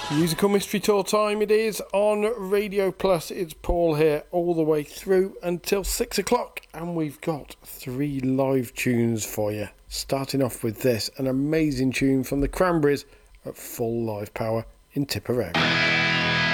Musical Mystery Tour time it is on Radio Plus. It's Paul here all the way through until 6 o'clock, and we've got 3 live tunes for you. Starting off with this, an amazing tune from the Cranberries at full live power in Tipperary.